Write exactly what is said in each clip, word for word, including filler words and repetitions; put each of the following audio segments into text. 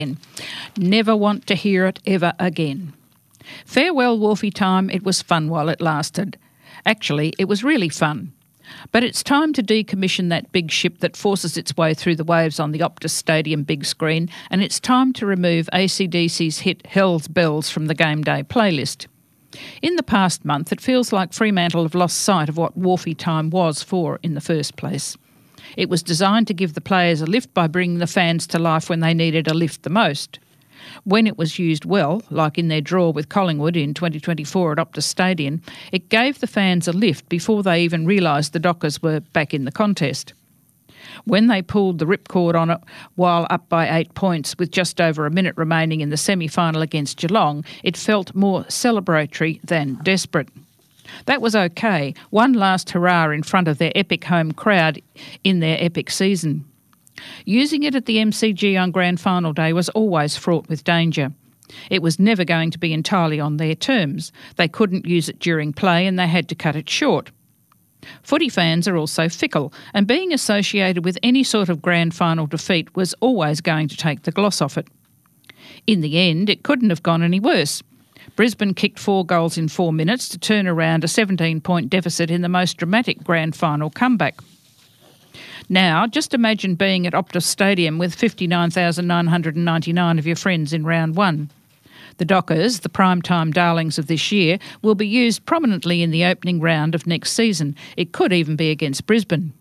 Never want to hear it ever again. Farewell, Wharfie time. It was fun while it lasted. Actually, it was really fun. But it's time to decommission that big ship that forces its way through the waves on the Optus Stadium big screen, and it's time to remove A C D C's hit Hell's Bells from the game day playlist. In the past month, it feels like Fremantle have lost sight of what Wharfie time was for in the first place. It was designed to give the players a lift by bringing the fans to life when they needed a lift the most. When it was used well, like in their draw with Collingwood in twenty twenty-four at Optus Stadium, it gave the fans a lift before they even realised the Dockers were back in the contest. When they pulled the ripcord on it while up by eight points with just over a minute remaining in the semi-final against Geelong, it felt more celebratory than desperate. That was okay, one last hurrah in front of their epic home crowd in their epic season. Using it at the M C G on Grand Final Day was always fraught with danger. It was never going to be entirely on their terms. They couldn't use it during play and they had to cut it short. Footy fans are also fickle, and being associated with any sort of grand final defeat was always going to take the gloss off it. In the end, it couldn't have gone any worse. Brisbane kicked four goals in four minutes to turn around a seventeen-point deficit in the most dramatic grand final comeback. Now, just imagine being at Optus Stadium with fifty-nine thousand nine hundred ninety-nine of your friends in round one. The Dockers, the primetime darlings of this year, will be used prominently in the opening round of next season. It could even be against Brisbane.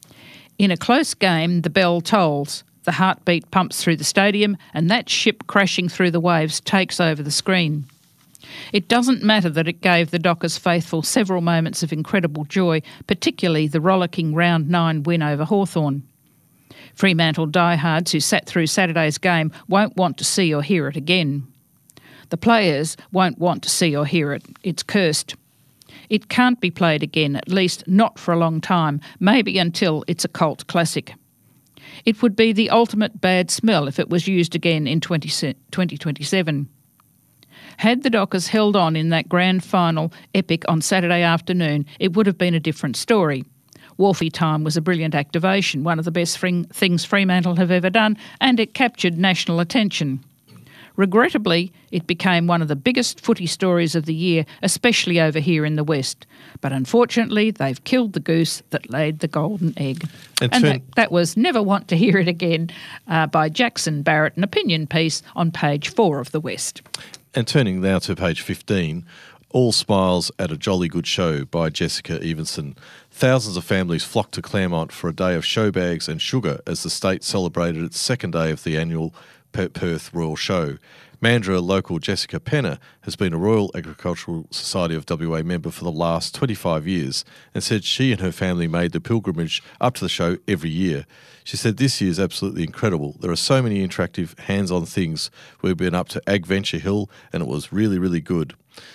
In a close game, the bell tolls, the heartbeat pumps through the stadium, and that ship crashing through the waves takes over the screen. It doesn't matter that it gave the Dockers faithful several moments of incredible joy, particularly the rollicking round nine win over Hawthorn. Fremantle diehards who sat through Saturday's game won't want to see or hear it again. The players won't want to see or hear it. It's cursed. It can't be played again, at least not for a long time, maybe until it's a cult classic. It would be the ultimate bad smell if it was used again in twenty twenty-seven. Had the Dockers held on in that grand final epic on Saturday afternoon, it would have been a different story. Wharfie time was a brilliant activation, one of the best things Fremantle have ever done, and it captured national attention. Regrettably, it became one of the biggest footy stories of the year, especially over here in the West. But unfortunately, they've killed the goose that laid the golden egg. And, and that, that was Never Want to Hear It Again uh, by Jackson Barrett, an opinion piece on page four of the West. And turning now to page fifteen, All Smiles at a Jolly Good Show by Jessica Evenson. Thousands of families flocked to Claremont for a day of show bags and sugar as the state celebrated its second day of the annual Perth Royal Show. Mandurah local Jessica Penner has been a Royal Agricultural Society of W A member for the last twenty-five years and said she and her family made the pilgrimage up to the show every year. She said this year is absolutely incredible. There are so many interactive hands-on things. We've been up to Agventure Hill and it was really, really good.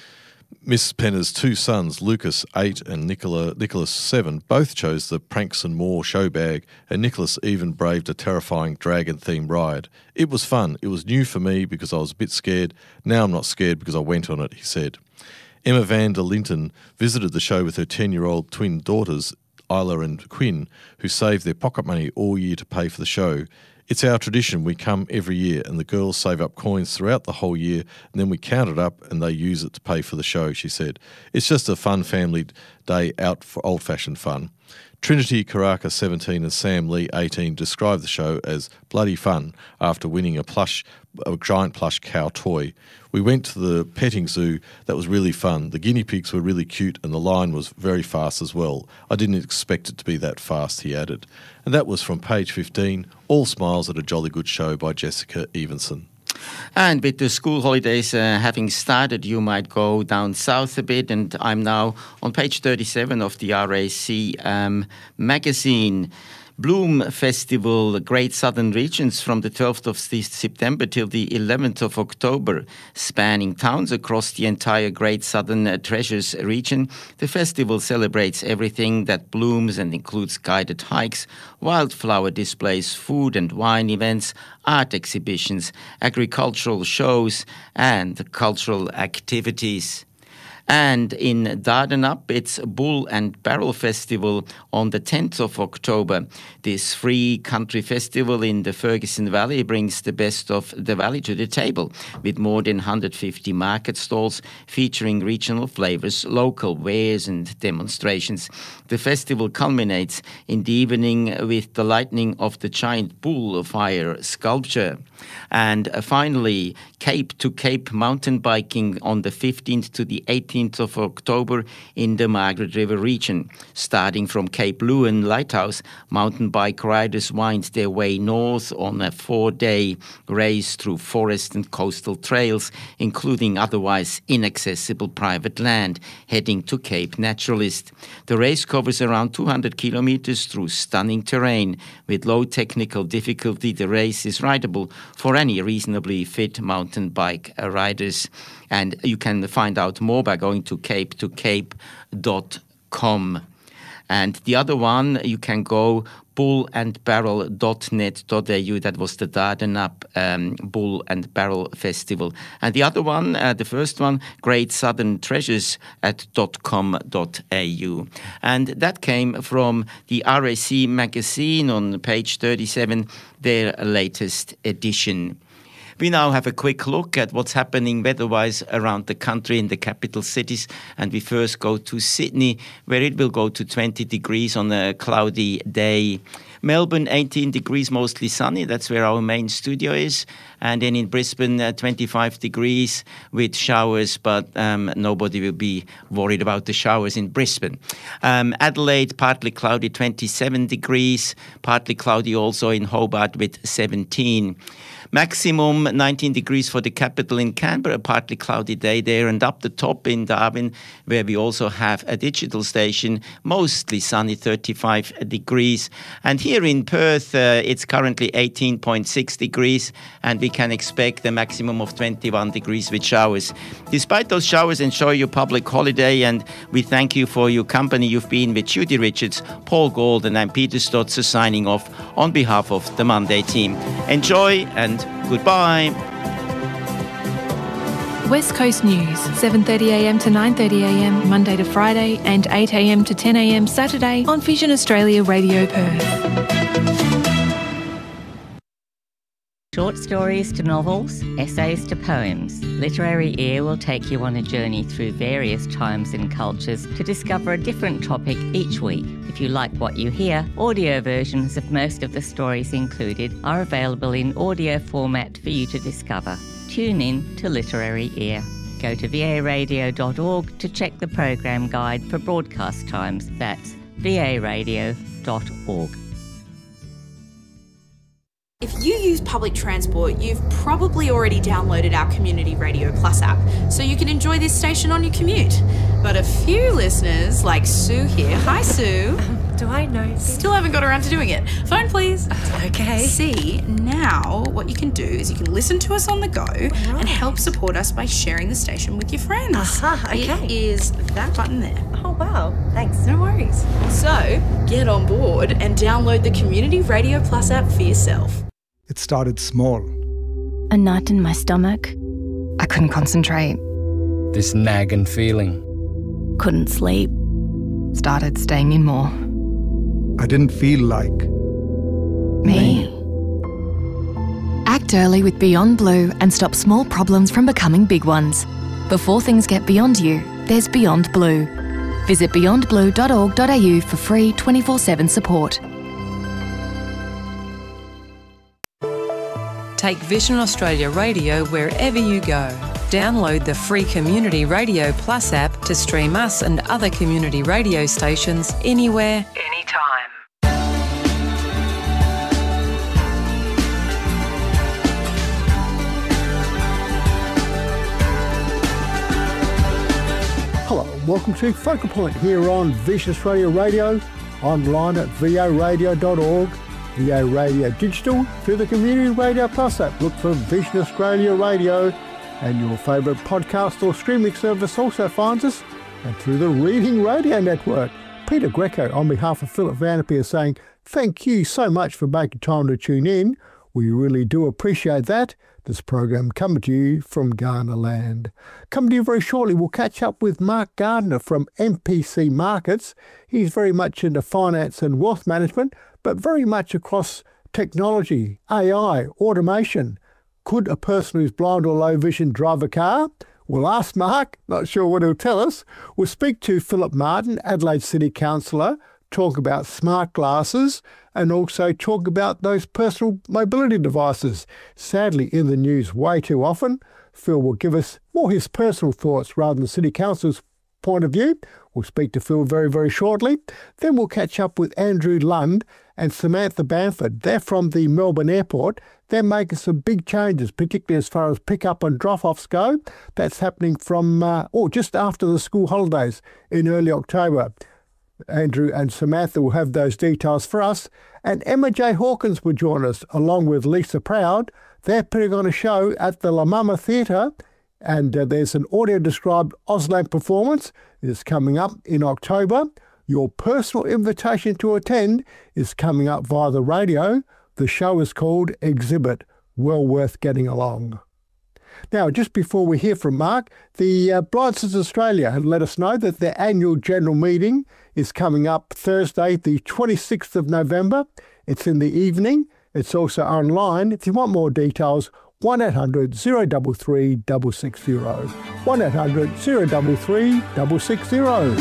Miss Penner's two sons, Lucas, eight, and Nicola, Nicholas, seven, both chose the Pranks and More show bag, and Nicholas even braved a terrifying dragon-themed ride. It was fun. It was new for me because I was a bit scared. Now I'm not scared because I went on it, he said. Emma van der Linton visited the show with her ten-year-old twin daughters, Isla and Quinn, who saved their pocket money all year to pay for the show. It's our tradition. We come every year and the girls save up coins throughout the whole year and then we count it up and they use it to pay for the show, she said. It's just a fun family day out for old-fashioned fun. Trinity Karaka, seventeen, and Sam Lee, eighteen, described the show as bloody fun after winning a plush, a giant plush cow toy. We went to the petting zoo. That was really fun. The guinea pigs were really cute and the line was very fast as well. I didn't expect it to be that fast, he added. And that was from page fifteen, All Smiles at a Jolly Good Show by Jessica Evenson. And with the school holidays uh, having started, you might go down south a bit. And I'm now on page thirty-seven of the R A C um, magazine. Bloom Festival, Great Southern Regions, from the twelfth of September till the eleventh of October, spanning towns across the entire Great Southern uh, Treasures region. The festival celebrates everything that blooms and includes guided hikes, wildflower displays, food and wine events, art exhibitions, agricultural shows, and cultural activities. And in Dardanup, it's Bull and Barrel Festival on the tenth of October. This free country festival in the Ferguson Valley brings the best of the valley to the table, with more than one hundred fifty market stalls featuring regional flavors, local wares and demonstrations. The festival culminates in the evening with the lighting of the giant bull fire sculpture. And uh, finally, Cape to Cape mountain biking on the fifteenth to the eighteenth of October in the Margaret River region. Starting from Cape Leeuwin Lighthouse, mountain bike riders wind their way north on a four-day race through forest and coastal trails, including otherwise inaccessible private land, heading to Cape Naturalist. The race covers around two hundred kilometers through stunning terrain. With low technical difficulty, the race is rideable for any reasonably fit mountain bike riders. And you can find out more by going to cape to cape dot com. And the other one, you can go bull and barrel dot net dot a u. That was the Dardanup um, Bull and Barrel Festival. And the other one, uh, the first one, Great Southern Treasures at .com dot a u. And that came from the R A C magazine on page thirty-seven, their latest edition. We now have a quick look at what's happening weather-wise around the country in the capital cities. And we first go to Sydney, where it will go to twenty degrees on a cloudy day. Melbourne, eighteen degrees, mostly sunny. That's where our main studio is. And then in Brisbane, uh, twenty-five degrees with showers, but um, nobody will be worried about the showers in Brisbane. Um, Adelaide, partly cloudy, twenty-seven degrees. Partly cloudy also in Hobart with seventeen. Maximum nineteen degrees for the capital in Canberra, a partly cloudy day there, and up the top in Darwin, where we also have a digital station, mostly sunny, thirty-five degrees. And here in Perth, uh, it's currently eighteen point six degrees, and we can expect a maximum of twenty-one degrees with showers. Despite those showers, enjoy your public holiday, and we thank you for your company. You've been with Judy Richards, Paul Gold, and I'm Peter Stotzer signing off on behalf of the Monday team. Enjoy and goodbye. West Coast News, seven thirty a m to nine thirty a m Monday to Friday, and eight a m to ten a m Saturday on Vision Australia Radio Perth. Short stories to novels, essays to poems, Literary Ear will take you on a journey through various times and cultures to discover a different topic each week. If you like what you hear, audio versions of most of the stories included are available in audio format for you to discover. Tune in to Literary Ear. Go to v a radio dot org to check the program guide for broadcast times. That's v a radio dot org. If you use public transport, you've probably already downloaded our Community Radio Plus app, so you can enjoy this station on your commute. But a few listeners, like Sue here, hi Sue. Um, do I know? Still haven't got around to doing it. Phone please. Okay. See, now what you can do is you can listen to us on the go right. and help support us by sharing the station with your friends. Uh-huh, okay. It is that button there. Oh wow, thanks. No worries. So, get on board and download the Community Radio Plus app for yourself. It started small. A knot in my stomach. I couldn't concentrate. This nagging feeling. Couldn't sleep. Started staying in more. I didn't feel like... Me. Act early with Beyond Blue and stop small problems from becoming big ones. Before things get beyond you, there's Beyond Blue. Visit beyond blue dot org dot a u for free twenty-four seven support. Take Vision Australia Radio wherever you go. Download the free Community Radio Plus app to stream us and other community radio stations anywhere, anytime. Hello, welcome to Focal Point here on Vision Australia Radio, online at v a radio dot org. V A Radio Digital through the Community Radio Plus app. Look for Vision Australia Radio, and your favourite podcast or streaming service also finds us, and through the Reading Radio Network. Peter Greco on behalf of Philip Vanderpeer is saying thank you so much for making time to tune in. We really do appreciate that. This program coming to you from Gardner Land. Coming to you very shortly, we'll catch up with Mark Gardner from M P C Markets. He's very much into finance and wealth management, but very much across technology, A I, automation. Could a person who's blind or low vision drive a car? We'll ask Mark, not sure what he'll tell us. We'll speak to Philip Martin, Adelaide City Councillor, talk about smart glasses and also talk about those personal mobility devices. Sadly, in the news way too often. Phil will give us more his personal thoughts rather than the City Council's point of view. We'll speak to Phil very, very shortly. Then we'll catch up with Andrew Lund and Samantha Bamford. They're from the Melbourne Airport. They're making some big changes, particularly as far as pick-up and drop-offs go. That's happening from, uh, or just after the school holidays in early October. Andrew and Samantha will have those details for us. And Emma J. Hawkins will join us, along with Lisa Proud. They're putting on a show at the La Mama Theatre, and uh, there's an audio-described Auslan performance. It's coming up in October. Your personal invitation to attend is coming up via the radio. The show is called Exhibit. Well worth getting along. Now, just before we hear from Mark, the uh, Blind Citizens Australia had let us know that their annual general meeting is coming up Thursday, the twenty-sixth of November. It's in the evening. It's also online. If you want more details, one eight hundred, zero three three, six six zero. one eight hundred, zero three three, six six zero.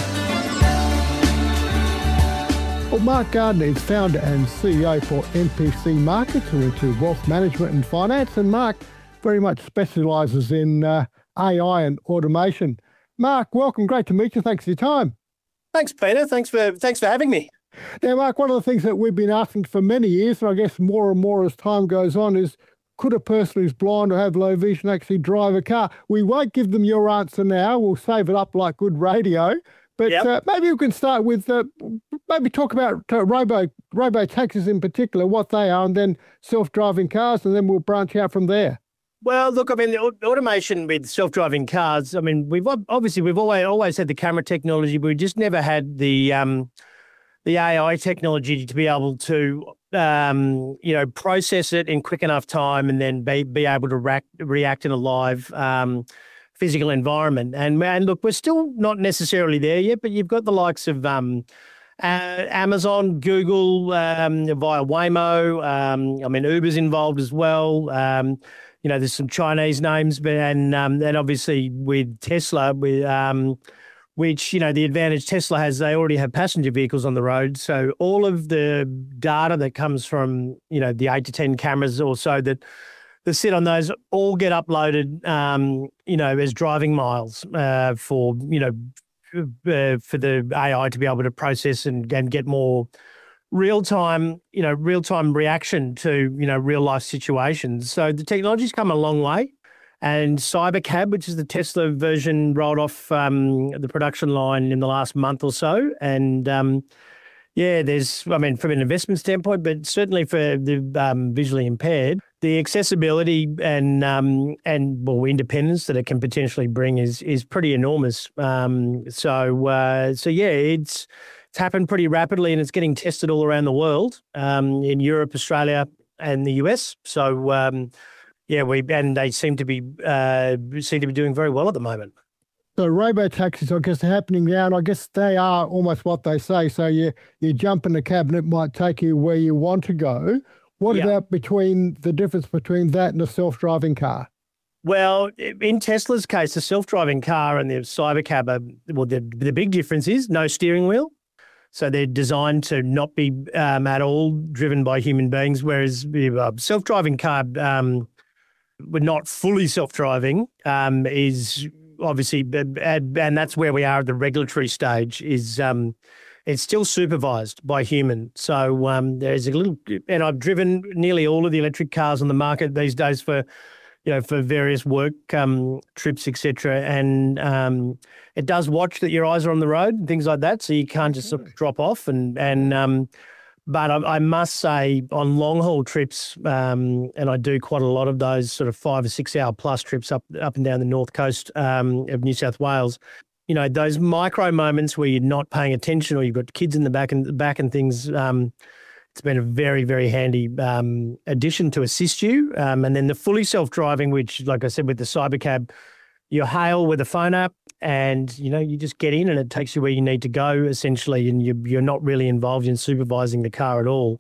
Well, Mark Gardner is founder and C E O for M P C Markets, who are into wealth management and finance. And Mark very much specialises in uh, A I and automation. Mark, welcome. Great to meet you. Thanks for your time. Thanks, Peter. Thanks for thanks for having me. Now, Mark, one of the things that we've been asking for many years, and I guess more and more as time goes on, is could a person who's blind or have low vision actually drive a car? We won't give them your answer now. We'll save it up like good radio. But yep. uh, maybe we can start with, uh, maybe talk about uh, robo, robo taxis in particular, what they are, and then self-driving cars, and then we'll branch out from there. Well, look, I mean, the automation with self-driving cars, I mean, we've obviously, we've always always had the camera technology, but we just never had the um, the A I technology to be able to, um, you know, process it in quick enough time and then be, be able to react, react in a live um, physical environment. And, and look, we're still not necessarily there yet, but you've got the likes of um, uh, Amazon, Google, um, via Waymo. Um, I mean, Uber's involved as well. Um, You know, there's some Chinese names, but and um, and obviously with Tesla, with um, which you know the advantage Tesla has, they already have passenger vehicles on the road. So all of the data that comes from you know the eight to ten cameras or so that that sit on those all get uploaded, um, you know, as driving miles uh, for you know uh, for the A I to be able to process and, and get more real-time, you know, real-time reaction to, you know, real-life situations. So the technology's come a long way. And Cybercab, which is the Tesla version, rolled off um, the production line in the last month or so. And, um, yeah, there's, I mean, from an investment standpoint, but certainly for the um, visually impaired, the accessibility and, um, and well, independence that it can potentially bring is is pretty enormous. Um, so, uh, so yeah, it's... It's happened pretty rapidly and it's getting tested all around the world, um, in Europe, Australia and the U S. So, um, yeah, we and they seem to be uh, seem to be doing very well at the moment. So robo-taxis, I guess, are happening now, and I guess they are almost what they say. So you, you jump in the cab and it might take you where you want to go. What yeah. about between the difference between that and a self-driving car? Well, in Tesla's case, the self-driving car and the Cybercab, are, well, the, the big difference is no steering wheel. So they're designed to not be um, at all driven by human beings, whereas uh, self-driving car, um, we're not fully self-driving, um, is obviously, and, and that's where we are at the regulatory stage, is um, it's still supervised by human. So um, there's a little, and I've driven nearly all of the electric cars on the market these days for, you know, for various work um, trips, et cetera. And um, it does watch that your eyes are on the road and things like that, so you can't just sort of drop off. And and um, but I, I must say, on long haul trips, um, and I do quite a lot of those sort of five or six hour plus trips up up and down the north coast um, of New South Wales. You know, those micro moments where you're not paying attention, or you've got kids in the back and back and things. Um, It's been a very, very handy um, addition to assist you. Um, and then the fully self-driving, which, like I said, with the Cybercab, you hail with a phone app and, you know, you just get in and it takes you where you need to go, essentially, and you, you're not really involved in supervising the car at all.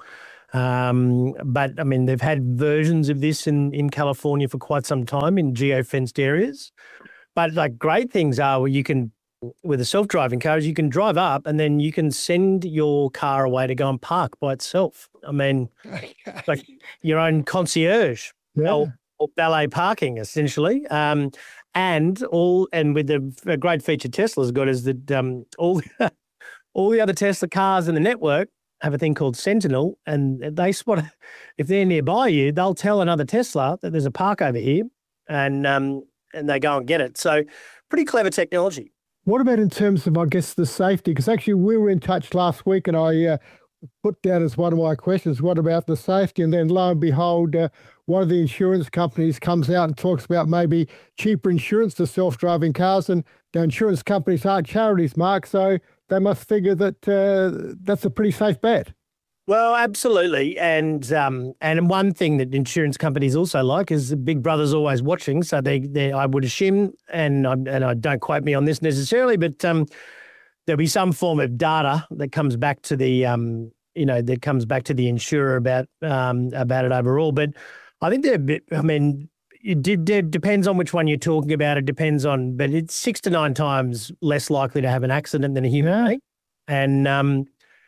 Um, but, I mean, they've had versions of this in, in California for quite some time in geo-fenced areas. But, like, great things are where you can, with a self-driving car, is you can drive up and then you can send your car away to go and park by itself. I mean, like your own concierge Yeah. or, or valet parking, essentially. Um, and all and with the a great feature Tesla's got is that um, all all the other Tesla cars in the network have a thing called Sentinel, and they spot if they're nearby you, they'll tell another Tesla that there's a park over here, and um, and they go and get it. So, pretty clever technology. What about in terms of, I guess, the safety? Because actually we were in touch last week and I uh, put down as one of my questions, what about the safety? And then lo and behold, uh, one of the insurance companies comes out and talks about maybe cheaper insurance for self-driving cars. And the insurance companies aren't charities, Mark, so they must figure that uh, that's a pretty safe bet. Well, absolutely. And um, and one thing that insurance companies also like is the Big Brother's always watching. So they, they I would assume, and I, and I don't quote me on this necessarily, but um, there'll be some form of data that comes back to the um, you know that comes back to the insurer about um, about it overall. But I think they're a bit. I mean, it, did, it depends on which one you're talking about. It depends on, but it's six to nine times less likely to have an accident than a human being, and um,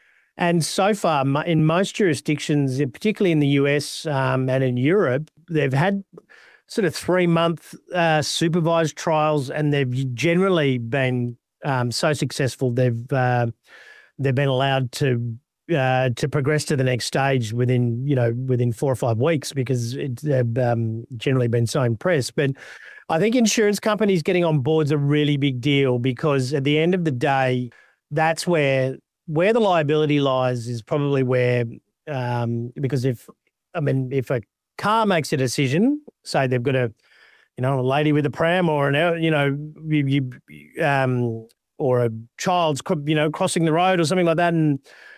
And so far, in most jurisdictions, particularly in the U S um, and in Europe, they've had sort of three-month uh, supervised trials, and they've generally been um, so successful they've uh, they've been allowed to uh, to progress to the next stage within you know within four or five weeks because it, they've um, generally been so impressed. But I think insurance companies getting on board is a really big deal because at the end of the day, that's where. Where the liability lies is probably where, um, because if, I mean, if a car makes a decision, say they've got a, you know, a lady with a pram or an, you know, you, you um, or a child's, you know, crossing the road or something like that, and,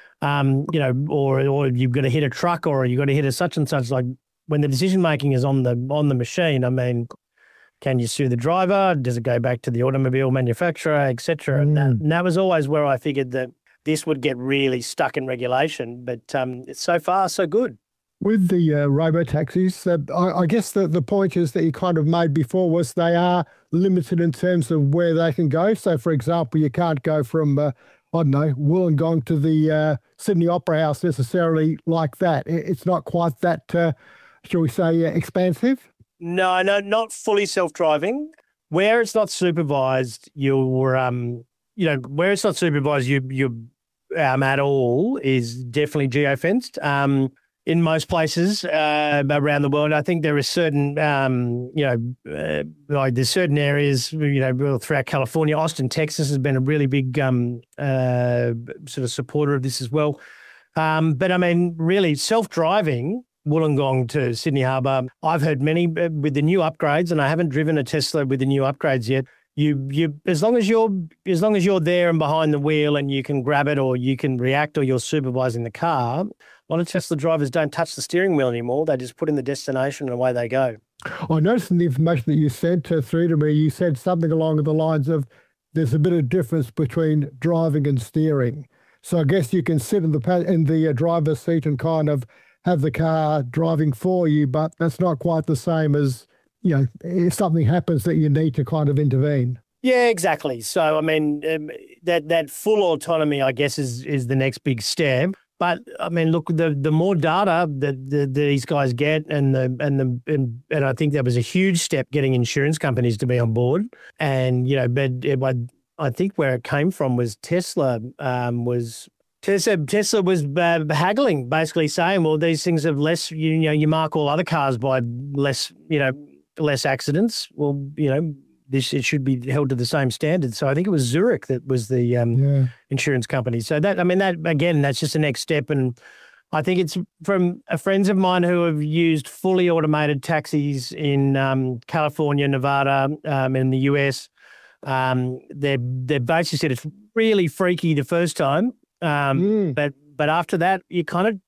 um, you know, or or you've got to hit a truck or you've got to hit a such and such. Like when the decision making is on the on the machine, I mean, can you sue the driver? Does it go back to the automobile manufacturer, et cetera? Mm. And, that, and that was always where I figured that this would get really stuck in regulation, but um, it's so far so good. With the uh, robo-taxis, uh, I, I guess the, the point is that you kind of made before was they are limited in terms of where they can go. So, for example, you can't go from, uh, I don't know, Wollongong to the uh, Sydney Opera House necessarily like that. It's not quite that, uh, shall we say, uh, expansive? No, no, not fully self-driving. Where it's not supervised, you're, um, you know, where it's not supervised, you you Um, at all is definitely geofenced. Um, in most places uh, around the world, I think there are certain, um, you know, uh, like there's certain areas, you know, throughout California. Austin, Texas has been a really big um, uh, sort of supporter of this as well. Um, but I mean, really, self-driving, Wollongong to Sydney Harbour, I've heard many uh, with the new upgrades, and I haven't driven a Tesla with the new upgrades yet. You you as long as you're as long as you're there and behind the wheel and you can grab it or you can react or you're supervising the car, a lot of Tesla drivers don't touch the steering wheel anymore. They just put in the destination and away they go. I noticed in the information that you sent uh, through to me, you said something along the lines of there's a bit of difference between driving and steering. So I guess you can sit in the in the uh, driver's seat and kind of have the car driving for you, but that's not quite the same as, you know, if something happens that you need to kind of intervene. Yeah, exactly. So, I mean, um, that that full autonomy, I guess, is is the next big step. But I mean, look, the the more data that, that these guys get, and the and the and, and I think that was a huge step getting insurance companies to be on board. And you know, but it, I I think where it came from was Tesla um, was. Tesla, Tesla was uh, haggling, basically saying, well, these things have less, you, you know, you mark all other cars by less, you know, less accidents. Well, you know, this it should be held to the same standard. So I think it was Zurich that was the um, yeah. insurance company. So that, I mean, that again, that's just the next step. And I think it's from uh, friends of mine who have used fully automated taxis in um, California, Nevada, um, in the U S. Um, they they basically said it's really freaky the first time. Um, mm. But but after that, you kind of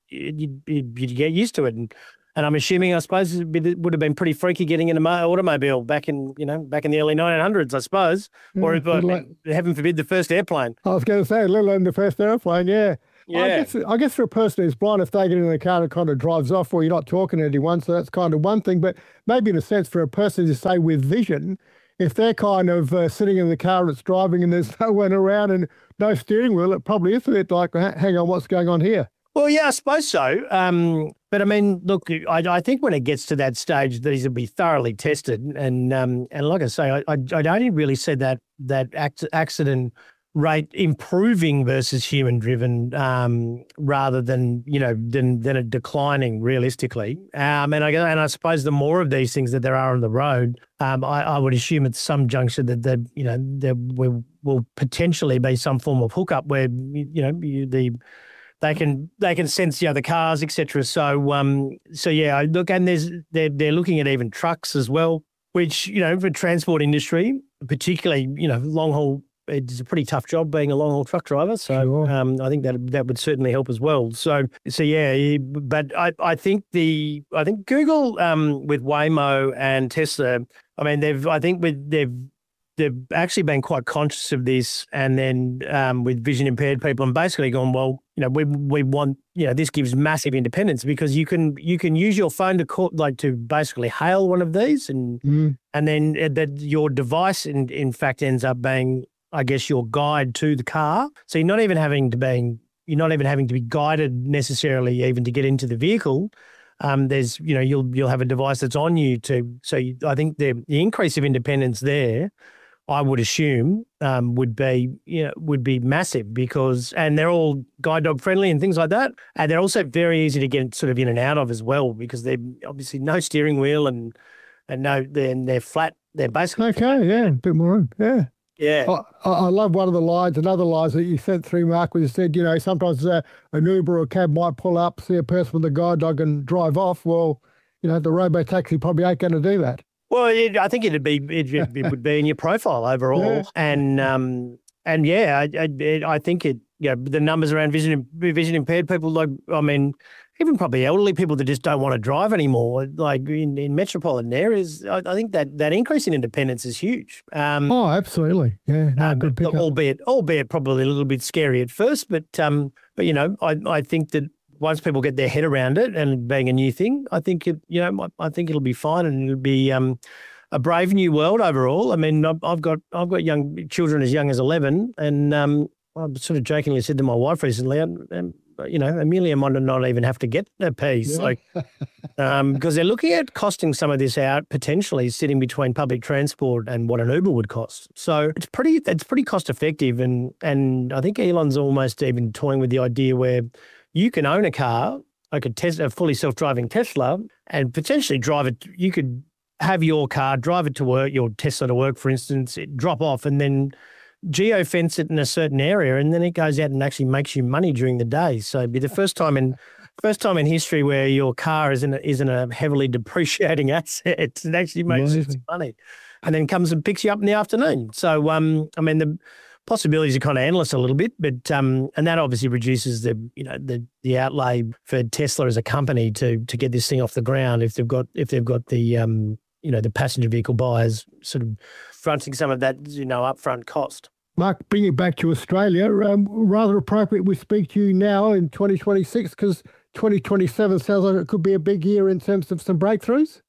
you'd, you'd get used to it. And, and I'm assuming, I suppose, it would have been pretty freaky getting in an automobile back in, you know, back in the early nineteen hundreds, I suppose, Yeah, or, or like- heaven forbid, the first airplane. I was going to say, let alone the first airplane, yeah. Yeah. I guess, I guess for a person who's blind, if they get in the car and it kind of drives off, or you're not talking to anyone, so that's kind of one thing. But maybe in a sense, for a person to say with vision, if they're kind of uh, sitting in the car and it's driving and there's no one around and no steering wheel, it probably is a bit like, hang on, what's going on here? Well, yeah, I suppose so. Um, but I mean, look, I, I think when it gets to that stage, these will be thoroughly tested. And um, and like I say, I, I, I only really see that that act, accident rate improving versus human driven, um, rather than you know than than it declining realistically. Um, and I and I suppose the more of these things that there are on the road, um, I, I would assume at some juncture that that you know there will, will potentially be some form of hookup where you know you, the They can they can sense the other cars, et cetera. So um so yeah, look, and there's they're they're looking at even trucks as well, which you know for transport industry, particularly you know long haul, it's a pretty tough job being a long haul truck driver. So Sure. um I think that that would certainly help as well. So so yeah, yeah, but I I think the I think Google um with Waymo and Tesla, I mean they've I think with they've they've actually been quite conscious of this, and then um, with vision impaired people, and basically gone, well, you know, we we want, you know, this gives massive independence because you can you can use your phone to call, like to basically hail one of these, and Mm. and then uh, that your device in in fact ends up being, I guess, your guide to the car. So you're not even having to being you're not even having to be guided necessarily even to get into the vehicle. Um, there's you know you'll you'll have a device that's on you to. So you, I think the the increase of independence there, I would assume, um, would be you know would be massive because, and they're all guide dog friendly and things like that, and they're also very easy to get sort of in and out of as well because they're obviously no steering wheel and and no they're they're flat. They're basically Okay, yeah, a bit more room, yeah. yeah. I, I love one of the lines, another lines that you sent through, Mark, where you said, you know, sometimes uh, an Uber or a cab might pull up, see a person with a guide dog and drive off. Well, you know, the robo-taxi probably ain't going to do that. Well, it, I think it'd be it, it would be in your profile overall, Yeah. and um and yeah, I I, it, I think it you know, the numbers around vision vision impaired people, like I mean, even probably elderly people that just don't want to drive anymore, like in, in metropolitan areas, I, I think that that increase in independence is huge. Um, Oh, absolutely. Yeah, no, uh, good but- pickup. albeit albeit probably a little bit scary at first, but um but you know I I think that once people get their head around it and being a new thing, I think it, you know, I think it'll be fine and it'll be um, a brave new world overall. I mean, I've I've got I've got young children as young as eleven, and um, I sort of jokingly said to my wife recently, um, um, you know, Amelia might not even have to get a piece, Yeah. like um, because they're looking at costing some of this out potentially sitting between public transport and what an Uber would cost. So it's pretty it's pretty cost effective, and and I think Elon's almost even toying with the idea where you can own a car, like a Tesla, a fully self-driving Tesla, and potentially drive it. You could have your car, drive it to work, your Tesla to work, for instance, it drop off, and then geo-fence it in a certain area, and then it goes out and actually makes you money during the day. So it'd be the first time in first time in history where your car isn't a, isn't a heavily depreciating asset. It actually makes you some Amazing. money, and then comes and picks you up in the afternoon. So um, I mean the possibilities are kind of endless a little bit, but um, and that obviously reduces the you know the the outlay for Tesla as a company to to get this thing off the ground if they've got if they've got the um, you know the passenger vehicle buyers sort of fronting some of that you know upfront cost. Mark, bring it back to Australia. Um, rather appropriate we speak to you now in twenty twenty-six because twenty twenty-seven sounds like it could be a big year in terms of some breakthroughs.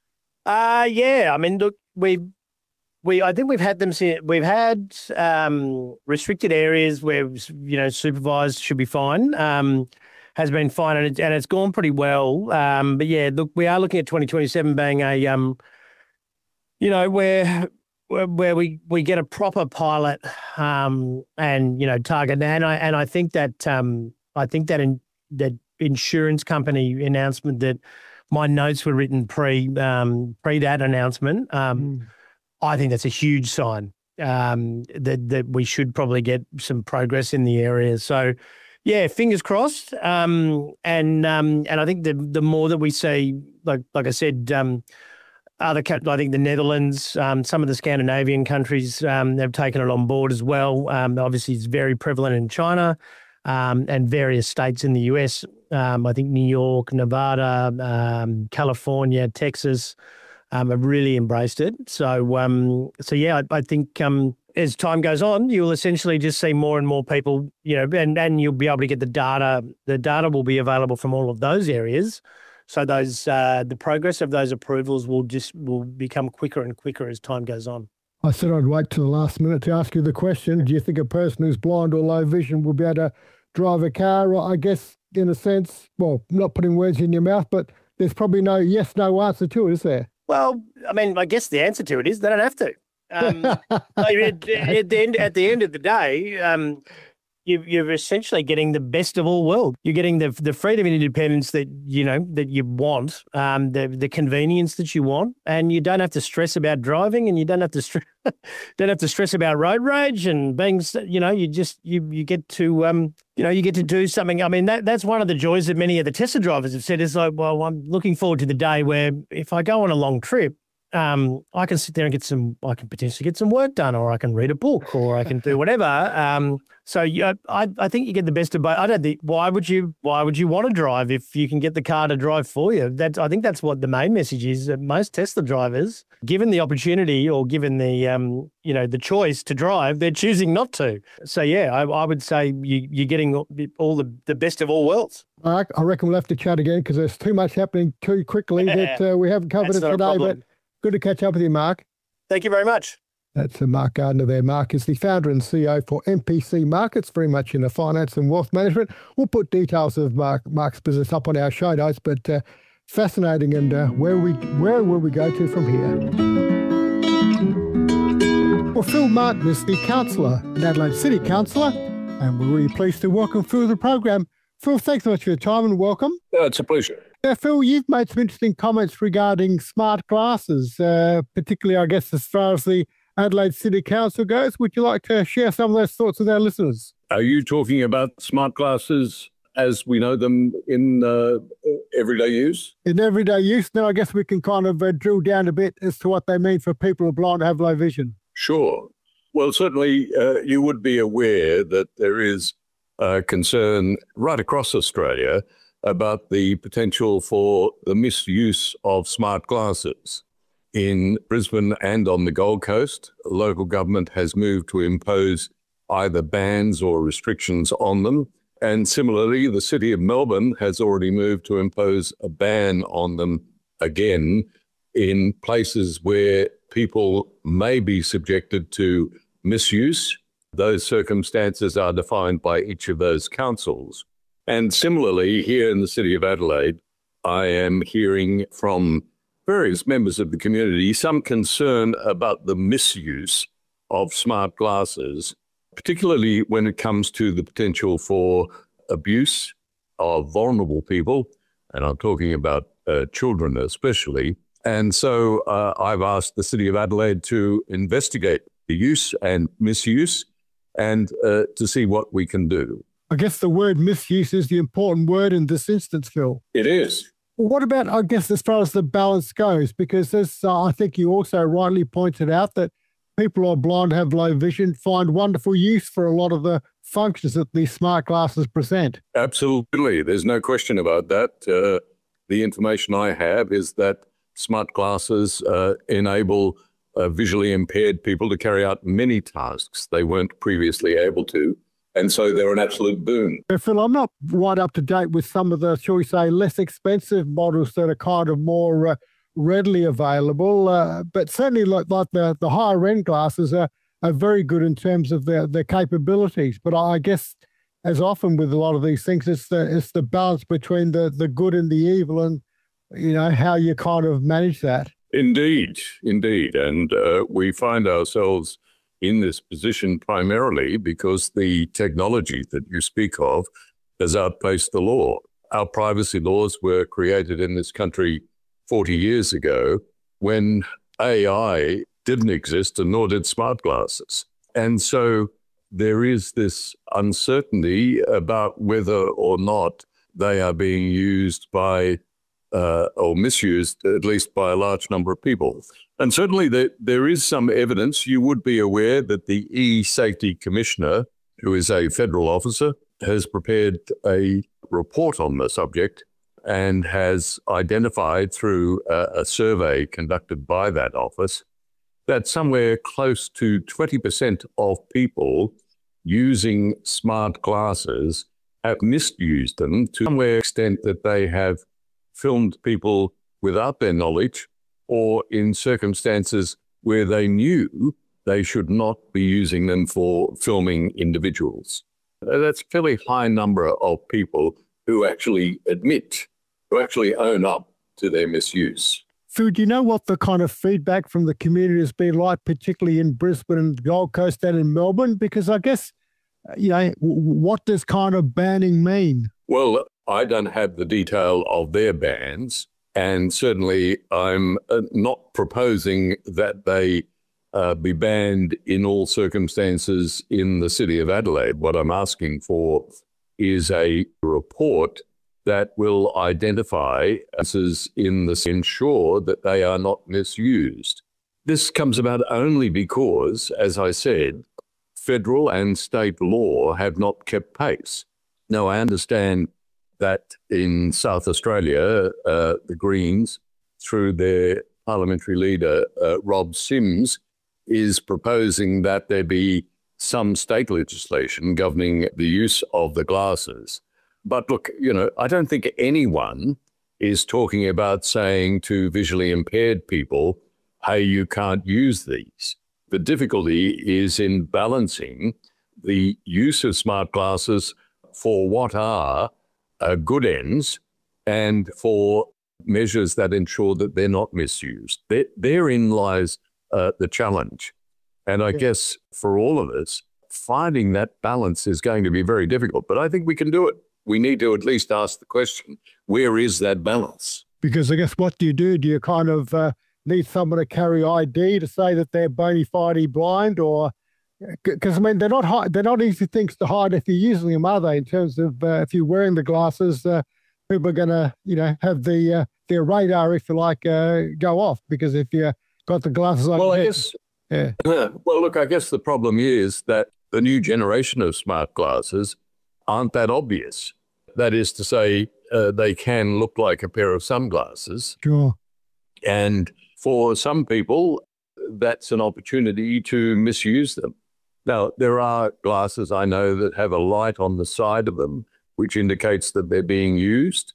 Uh yeah, I mean look, we we I think we've had them see we've had um, restricted areas where you know supervised should be fine. Um, has been fine and, it, and it's gone pretty well. Um, but yeah, look, we are looking at twenty twenty-seven being a um, you know where where where we, we get a proper pilot um, and you know target and I and I think that um, I think that in, that insurance company announcement that my notes were written pre um, pre that announcement. Um, Mm. I think that's a huge sign um, that that we should probably get some progress in the area. So, yeah, fingers crossed. Um, and um, and I think the the more that we see, like like I said, um, other coun- I think the Netherlands, um, some of the Scandinavian countries, um, they've taken it on board as well. Um, obviously, it's very prevalent in China. um, and various states in the U S. Um, I think New York, Nevada, um, California, Texas um, have really embraced it. So, um, so yeah, I, I think um, as time goes on, you'll essentially just see more and more people, you know, and, and you'll be able to get the data. The data will be available from all of those areas. So those uh, the progress of those approvals will just will become quicker and quicker as time goes on. I said I'd wait till the last minute to ask you the question. Do you think a person who's blind or low vision will be able to drive a car? I guess, in a sense, well, not putting words in your mouth, but there's probably no yes, no answer to it, is there? Well, I mean, I guess the answer to it is they don't have to. Um, at, at, the end, at the end of the day, um, you, you're essentially getting the best of all worlds. You're getting the the freedom and independence that you know that you want, um, the the convenience that you want, and you don't have to stress about driving, and you don't have to stress don't have to stress about road rage and being. You know, you just you you get to um you know you get to do something. I mean, that that's one of the joys that many of the Tesla drivers have said is like, well, I'm looking forward to the day where if I go on a long trip, Um, I can sit there and get some, I can potentially get some work done, or I can read a book, or I can do whatever. Um, so yeah, I, I think you get the best of both. I don't think, why would you, why would you want to drive if you can get the car to drive for you? That's, I think that's what the main message is, that most Tesla drivers, given the opportunity or given the, um, you know, the choice to drive, they're choosing not to. So yeah, I, I would say you, you're getting all the, the best of all worlds. I, I reckon we'll have to chat again because there's too much happening too quickly that uh, we haven't covered That's it today, but good to catch up with you, Mark. Thank you very much. That's uh, Mark Gardner there. Mark is the founder and C E O for M P C Markets, very much in the finance and wealth management. We'll put details of Mark, Mark's business up on our show notes, but uh, fascinating. And uh, where we where will we go to from here? Well, Phil Martin is the councillor, an Adelaide City councillor, and we're really pleased to welcome Phil to the program. Phil, thanks so much for your time and welcome. Uh, it's a pleasure. Uh, Phil, you've made some interesting comments regarding smart glasses, uh, particularly, I guess, as far as the Adelaide City Council goes. Would you like to share some of those thoughts with our listeners? Are you talking about smart glasses as we know them in uh, everyday use? In everyday use. Then I guess we can kind of uh, drill down a bit as to what they mean for people who are blind or have low vision. Sure. Well, certainly uh, you would be aware that there is uh, concern right across Australia about the potential for the misuse of smart glasses. In Brisbane and on the Gold Coast, local government has moved to impose either bans or restrictions on them. And similarly, the City of Melbourne has already moved to impose a ban on them again in places where people may be subjected to misuse. Those circumstances are defined by each of those councils. And similarly, here in the City of Adelaide, I am hearing from various members of the community some concern about the misuse of smart glasses, particularly when it comes to the potential for abuse of vulnerable people, and I'm talking about uh, children especially. And so uh, I've asked the City of Adelaide to investigate the use and misuse and uh, to see what we can do. I guess the word misuse is the important word in this instance, Phil. It is. Well, what about, I guess, as far as the balance goes? Because as uh, I think you also rightly pointed out that people who are blind, have low vision, find wonderful use for a lot of the functions that these smart glasses present. Absolutely. There's no question about that. Uh, the information I have is that smart glasses uh, enable uh, visually impaired people to carry out many tasks they weren't previously able to. And so they're an absolute boon. Phil, I'm not right up to date with some of the, shall we say, less expensive models that are kind of more uh, readily available, uh, but certainly like, like the, the higher end glasses are, are very good in terms of their, their capabilities. But I guess, as often with a lot of these things, it's the, it's the balance between the, the good and the evil and, you know, how you kind of manage that. Indeed, indeed. And uh, we find ourselves in this position primarily because the technology that you speak of has outpaced the law. Our privacy laws were created in this country forty years ago when A I didn't exist and nor did smart glasses. And so there is this uncertainty about whether or not they are being used by uh, or misused, at least by a large number of people. And certainly there, there is some evidence. You would be aware that the E-Safety Commissioner, who is a federal officer, has prepared a report on the subject and has identified through a, a survey conducted by that office that somewhere close to twenty percent of people using smart glasses have misused them to somewhere extent that they have filmed people without their knowledge or in circumstances where they knew they should not be using them for filming individuals. That's a fairly high number of people who actually admit, who actually own up to their misuse. Phil, do you know what the kind of feedback from the community has been like, particularly in Brisbane and Gold Coast and in Melbourne? Because I guess, you know, what does kind of banning mean? Well, I don't have the detail of their bans, and certainly I'm not proposing that they uh, be banned in all circumstances in the City of Adelaide. What I'm asking for is a report that will identify us in the ensure that they are not misused. This comes about only because, as I said, federal and state law have not kept pace. Now, I understand that in South Australia, uh, the Greens, through their parliamentary leader, uh, Rob Sims, is proposing that there be some state legislation governing the use of the glasses. But look, you know, I don't think anyone is talking about saying to visually impaired people, hey, you can't use these. The difficulty is in balancing the use of smart glasses for what are uh, good ends and for measures that ensure that they're not misused. There, therein lies uh, the challenge. And I yeah. guess for all of us, finding that balance is going to be very difficult, but I think we can do it. We need to at least ask the question, where is that balance? Because I guess what do you do? Do you kind of uh, need someone to carry I D to say that they're bona fide blind? Or because, I mean, they're not hide, they're not easy things to hide if you're using them, are they? In terms of uh, if you're wearing the glasses, uh, people are going to, you know, have the uh, their radar, if you like, uh, go off. Because if you got the glasses on, well, I head, guess, yeah. Well, look, I guess the problem is that the new generation of smart glasses aren't that obvious. That is to say, uh, they can look like a pair of sunglasses. Sure. And for some people, that's an opportunity to misuse them. Now, there are glasses I know that have a light on the side of them, which indicates that they're being used.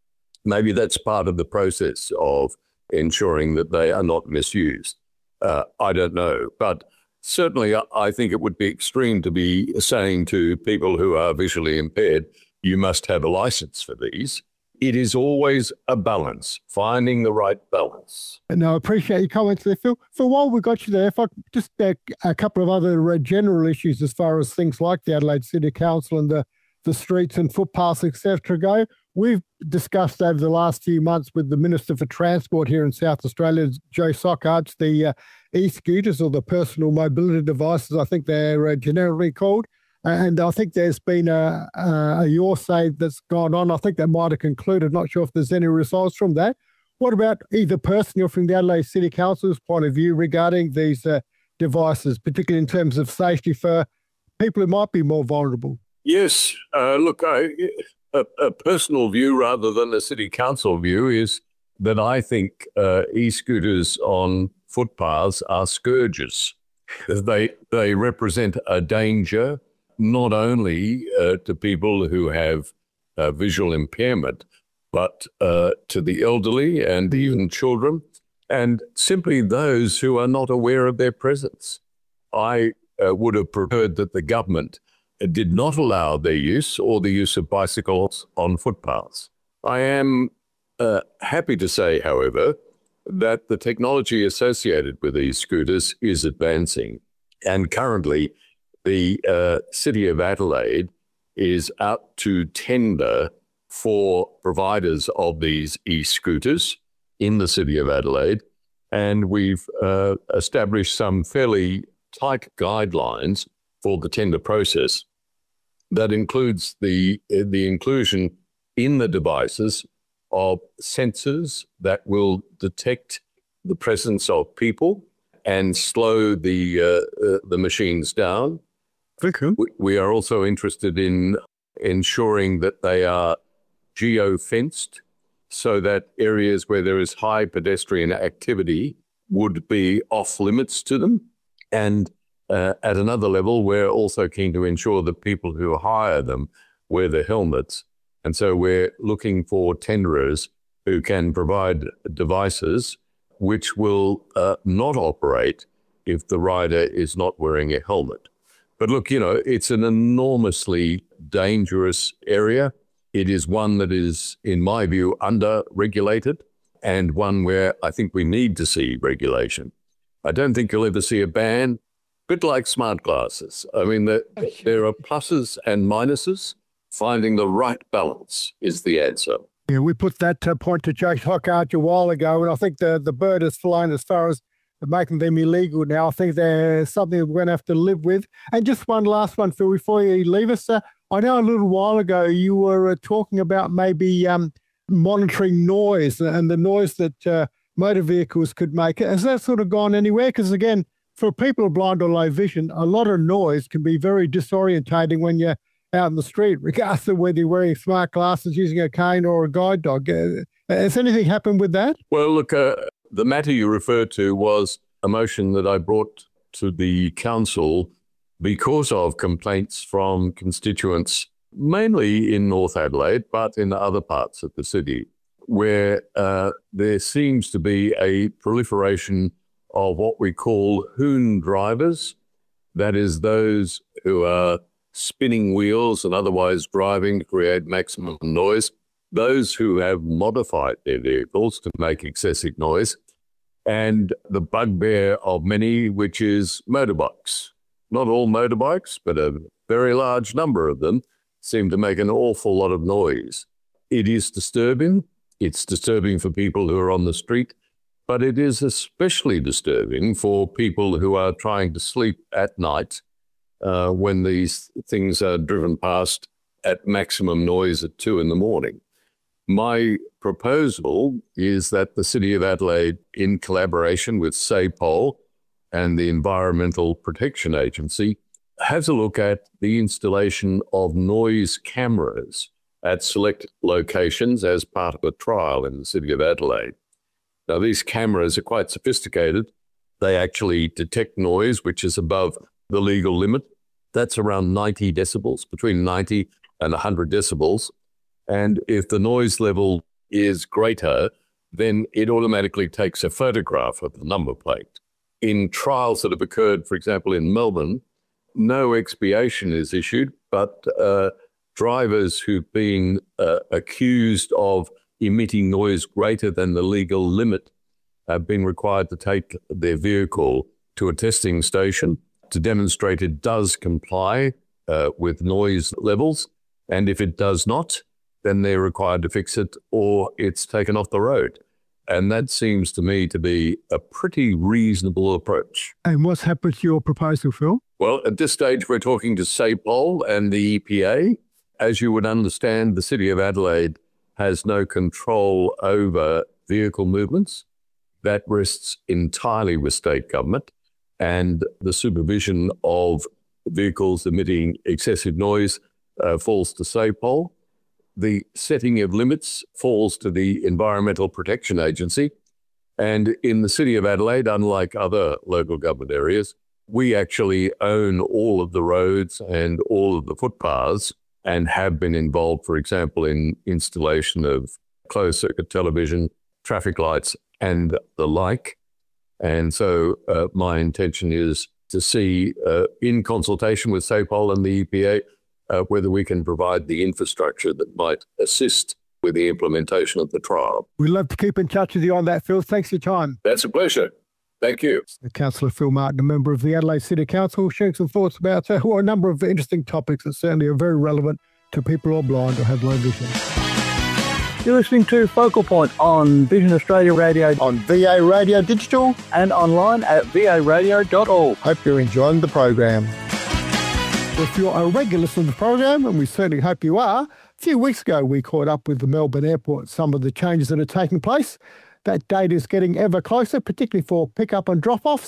Maybe that's part of the process of ensuring that they are not misused. Uh, I don't know. But certainly, I think it would be extreme to be saying to people who are visually impaired, you must have a license for these. It is always a balance, finding the right balance. No, I appreciate your comments there, Phil. Phil, while we got you there, if I just uh, a couple of other uh, general issues as far as things like the Adelaide City Council and the, the streets and footpaths, et cetera go. We've discussed over the last few months with the Minister for Transport here in South Australia, Joe Sockards, the uh, e-scooters or the personal mobility devices, I think they're uh, generically called. And I think there's been a, a, a your say that's gone on. I think that might have concluded. Not sure if there's any results from that. What about either personally or from the Adelaide City Council's point of view regarding these uh, devices, particularly in terms of safety for people who might be more vulnerable? Yes. Uh, look, I, a, a personal view rather than a City Council view is that I think uh, e-scooters on footpaths are scourges. They, they represent a danger not only uh, to people who have uh, visual impairment, but uh, to the elderly and even children, and simply those who are not aware of their presence. I uh, would have preferred that the government did not allow their use or the use of bicycles on footpaths. I am uh, happy to say, however, that the technology associated with these scooters is advancing, and currently the uh, City of Adelaide is out to tender for providers of these e-scooters in the City of Adelaide. And we've uh, established some fairly tight guidelines for the tender process that includes the, the inclusion in the devices of sensors that will detect the presence of people and slow the, uh, uh, the machines down. Okay. We are also interested in ensuring that they are geo-fenced so that areas where there is high pedestrian activity would be off limits to them. And uh, at another level, we're also keen to ensure that people who hire them wear the helmets. And so we're looking for tenderers who can provide devices which will uh, not operate if the rider is not wearing a helmet. But look, you know, it's an enormously dangerous area. It is one that is, in my view, under-regulated, and one where I think we need to see regulation. I don't think you'll ever see a ban, a bit like smart glasses. I mean, there, there are pluses and minuses. Finding the right balance is the answer. Yeah, we put that uh, point to Jake Hockart a while ago, and I think the, the bird has flown as far as making them illegal now. I think they're something we're going to have to live with. And just one last one, Phil, before you leave us. Uh, I know a little while ago you were uh, talking about maybe um, monitoring noise and the noise that uh, motor vehicles could make. Has that sort of gone anywhere? Because, again, for people blind or low vision, a lot of noise can be very disorientating when you're out in the street, regardless of whether you're wearing smart glasses, using a cane or a guide dog. Uh, has anything happened with that? Well, look, uh, the matter you referred to was a motion that I brought to the council because of complaints from constituents, mainly in North Adelaide, but in other parts of the city, where uh, there seems to be a proliferation of what we call hoon drivers. That is, those who are spinning wheels and otherwise driving to create maximum noise, those who have modified their vehicles to make excessive noise, and the bugbear of many, which is motorbikes. Not all motorbikes, but a very large number of them seem to make an awful lot of noise. It is disturbing. It's disturbing for people who are on the street, but it is especially disturbing for people who are trying to sleep at night Uh, when these things are driven past at maximum noise at two in the morning. My proposal is that the City of Adelaide, in collaboration with SAPOL and the Environmental Protection Agency, has a look at the installation of noise cameras at select locations as part of a trial in the City of Adelaide. Now, these cameras are quite sophisticated. They actually detect noise which is above the legal limit. That's around ninety decibels, between ninety and one hundred decibels. And if the noise level is greater, then it automatically takes a photograph of the number plate. In trials that have occurred, for example, in Melbourne, no expiation is issued, but uh, drivers who've been uh, accused of emitting noise greater than the legal limit have been required to take their vehicle to a testing station to demonstrate it does comply uh, with noise levels. And if it does not, then they're required to fix it or it's taken off the road. And that seems to me to be a pretty reasonable approach. And what's happened to your proposal, Phil? Well, at this stage, we're talking to SAPOL and the E P A. As you would understand, the City of Adelaide has no control over vehicle movements. That rests entirely with state government. And the supervision of vehicles emitting excessive noise uh, falls to SAPOL. The setting of limits falls to the Environmental Protection Agency. And in the City of Adelaide, unlike other local government areas, we actually own all of the roads and all of the footpaths and have been involved, for example, in installation of closed-circuit television, traffic lights, and the like. And so uh, my intention is to see, uh, in consultation with SAPOL and the E P A, uh, whether we can provide the infrastructure that might assist with the implementation of the trial. We'd love to keep in touch with you on that, Phil. Thanks for your time. That's a pleasure. Thank you. Councillor Phil Martin, a member of the Adelaide City Council, sharing some thoughts about uh, well, a number of interesting topics that certainly are very relevant to people who are blind or have low vision. You're listening to Focal Point on Vision Australia Radio, on V A Radio Digital, and online at v a radio dot org. Hope you're enjoying the program. Well, if you're a regular listener to the program, and we certainly hope you are, a few weeks ago we caught up with the Melbourne Airport, some of the changes that are taking place. That date is getting ever closer, particularly for pick-up and drop-offs.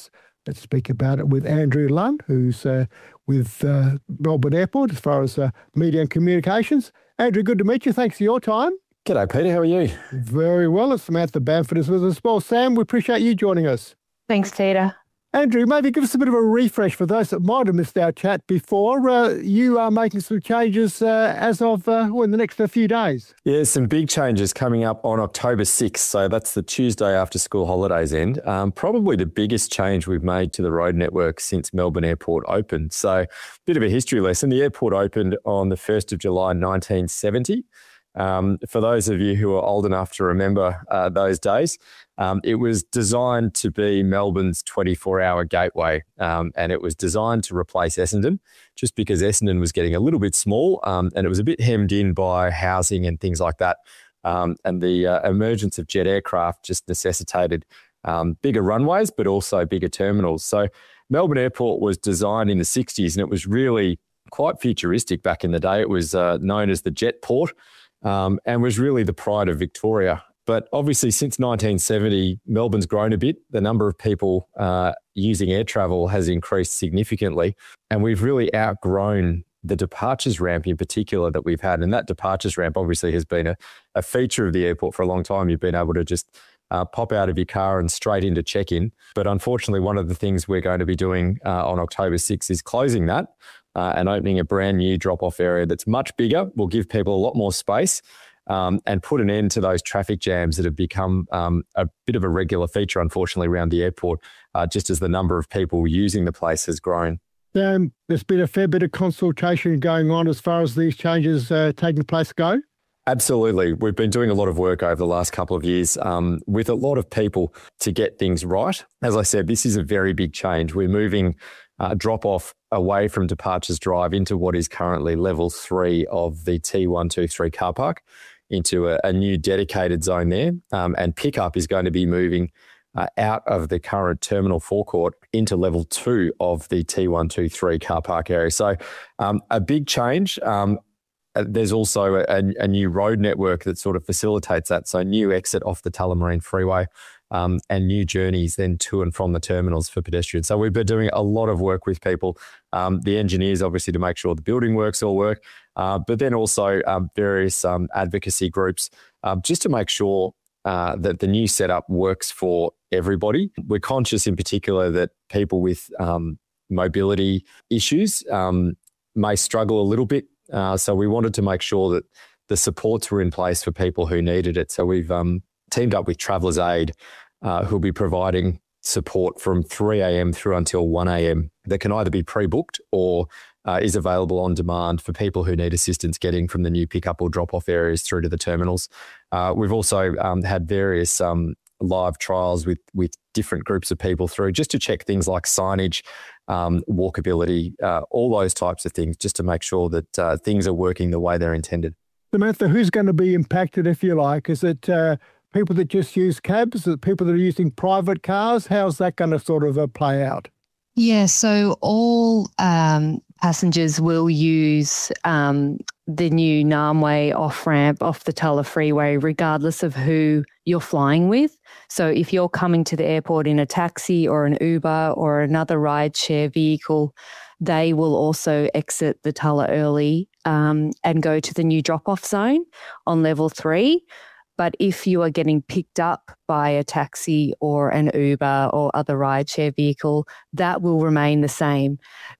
Let's speak about it with Andrew Lunn, who's uh, with uh, Melbourne Airport as far as uh, media and communications. Andrew, good to meet you. Thanks for your time. G'day, Peter. How are you? Very well. And Samantha Bamford is with us as well. Sam, we appreciate you joining us. Thanks, Peter. Andrew, maybe give us a bit of a refresh for those that might have missed our chat before. Uh, you are making some changes uh, as of uh, well, in the next few days. Yeah, some big changes coming up on October sixth. So that's the Tuesday after school holidays end. Um, probably the biggest change we've made to the road network since Melbourne Airport opened. So a bit of a history lesson. The airport opened on the first of July nineteen seventy. Um, for those of you who are old enough to remember uh, those days, um, it was designed to be Melbourne's twenty-four hour gateway, um, and it was designed to replace Essendon, just because Essendon was getting a little bit small um, and it was a bit hemmed in by housing and things like that. Um, and the uh, emergence of jet aircraft just necessitated um, bigger runways, but also bigger terminals. So Melbourne Airport was designed in the sixties, and it was really quite futuristic back in the day. It was uh, known as the Jet Port. Um, and was really the pride of Victoria. But obviously since nineteen seventy, Melbourne's grown a bit. The number of people uh, using air travel has increased significantly, and we've really outgrown the departures ramp in particular that we've had. And that departures ramp obviously has been a, a feature of the airport for a long time. You've been able to just uh, pop out of your car and straight into check-in. But unfortunately, one of the things we're going to be doing uh, on October sixth is closing that. Uh, and opening a brand new drop-off area that's much bigger, will give people a lot more space um, and put an end to those traffic jams that have become um, a bit of a regular feature, unfortunately, around the airport, uh, just as the number of people using the place has grown. Um, there's been a fair bit of consultation going on as far as these changes uh, taking place go. Absolutely. We've been doing a lot of work over the last couple of years um, with a lot of people to get things right. As I said, this is a very big change. We're moving uh, drop-off away from Departures Drive into what is currently level three of the T one two three car park, into a, a new dedicated zone there. Um, and pickup is going to be moving uh, out of the current terminal forecourt into level two of the T one two three car park area. So um, a big change. Um, There's also a, a new road network that sort of facilitates that. So new exit off the Tullamarine Freeway um, and new journeys then to and from the terminals for pedestrians. So we've been doing a lot of work with people, um, the engineers obviously to make sure the building works all work, uh, but then also um, various um, advocacy groups um, just to make sure uh, that the new setup works for everybody. We're conscious in particular that people with um, mobility issues um, may struggle a little bit. Uh, so we wanted to make sure that the supports were in place for people who needed it. So we've um, teamed up with Travellers Aid, uh, who'll be providing support from three a.m. through until one a.m. that can either be pre-booked or uh, is available on demand for people who need assistance getting from the new pickup or drop-off areas through to the terminals. Uh, we've also um, had various um, live trials with with different groups of people through just to check things like signage, um, walkability, uh, all those types of things, just to make sure that uh, things are working the way they're intended. Samantha, who's going to be impacted, if you like? Is it uh, people that just use cabs? Is it people that are using private cars? How's that going to sort of uh, play out? Yeah, so all um, passengers will use um, the new Narmway off-ramp off the Tulla Freeway, regardless of who you're flying with. So if you're coming to the airport in a taxi or an Uber or another rideshare vehicle, they will also exit the Tulla early um, and go to the new drop-off zone on level three. But if you are getting picked up by a taxi or an Uber or other rideshare vehicle, that will remain the same.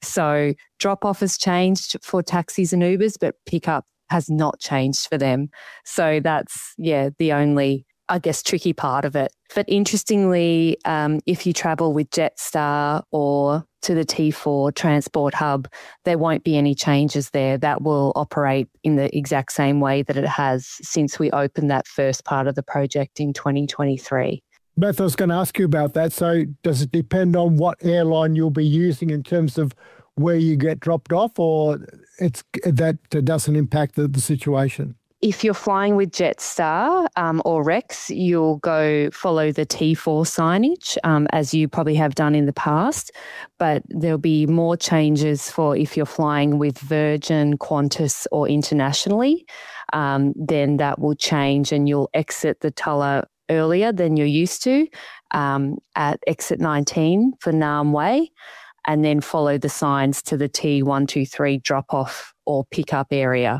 So drop-off has changed for taxis and Ubers, but pickup has not changed for them. So that's, yeah, the only, I guess, tricky part of it. But interestingly, um, if you travel with Jetstar or to the T four transport hub, there won't be any changes there. That will operate in the exact same way that it has since we opened that first part of the project in twenty twenty-three. Beth, I was going to ask you about that. So does it depend on what airline you'll be using in terms of where you get dropped off, or it's that doesn't impact the, the situation? If you're flying with Jetstar um, or Rex, you'll go follow the T four signage, um, as you probably have done in the past, but there'll be more changes for if you're flying with Virgin, Qantas or internationally, um, then that will change and you'll exit the Tulla earlier than you're used to um, at exit nineteen for Nam Way, and then follow the signs to the T one two three drop-off or pick-up area.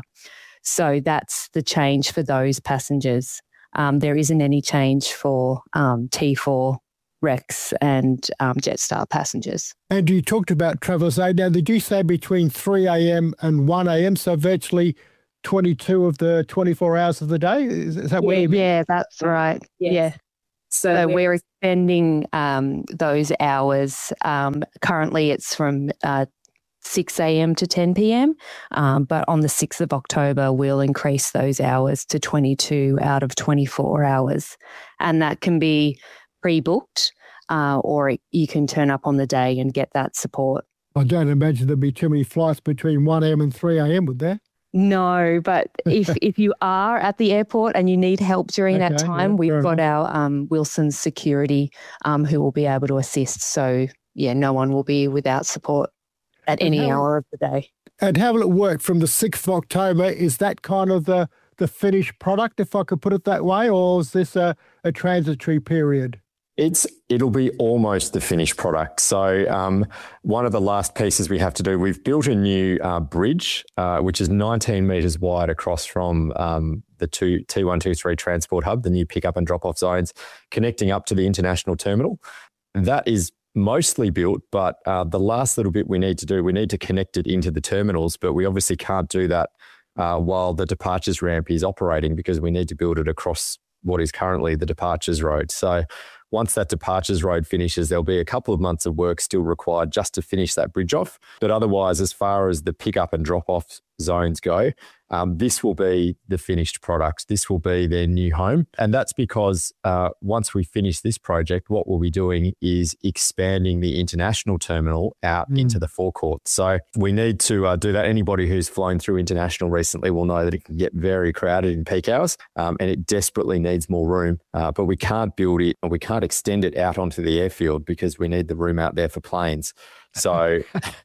So that's the change for those passengers. Um, there isn't any change for um, T four Rex and um, Jetstar passengers. And you talked about Traveller's Aid. Now, did you say between three a.m. and one a.m., so virtually twenty-two of the twenty-four hours of the day? Is, is that what yeah, you mean? Yeah, that's right. Yes. Yeah. So, so we're extending um, those hours. Um, currently, it's from uh, six a.m. to ten p.m., um, but on the sixth of October, we'll increase those hours to twenty-two out of twenty-four hours. And that can be pre-booked uh, or it, you can turn up on the day and get that support. I don't imagine there'd be too many flights between one a.m. and three a.m., would there? No, but if if you are at the airport and you need help during okay, that time, yeah, we've got enough. our um, Wilson's security um, who will be able to assist. So, yeah, no one will be without support at and any how, hour of the day. And how will it work from the sixth of October? Is that kind of the, the finished product, if I could put it that way, or is this a, a transitory period? It's it'll be almost the finished product. So um, one of the last pieces we have to do, we've built a new uh, bridge, uh, which is nineteen metres wide across from um, the two, T one two three transport hub, the new pick-up and drop-off zones, connecting up to the international terminal. That is mostly built, but uh, the last little bit we need to do, we need to connect it into the terminals, but we obviously can't do that uh, while the departures ramp is operating because we need to build it across what is currently the departures road. So once that departures road finishes, there'll be a couple of months of work still required just to finish that bridge off. But otherwise, as far as the pick up and drop off zones go, um, this will be the finished product. This will be their new home. And that's because uh, once we finish this project, what we'll be doing is expanding the international terminal out mm. into the forecourt. So we need to uh, do that. Anybody who's flown through international recently will know that it can get very crowded in peak hours um, and it desperately needs more room. Uh, but we can't build it or we can't extend it out onto the airfield because we need the room out there for planes. So,